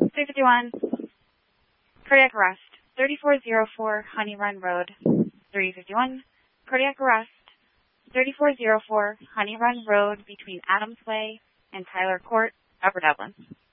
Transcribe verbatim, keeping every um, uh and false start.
three fifty-one, cardiac arrest, thirty-four oh four Honey Run Road. three fifty-one, cardiac arrest, thirty-four oh four Honey Run Road between Adams Way and Tyler Court, Upper Dublin.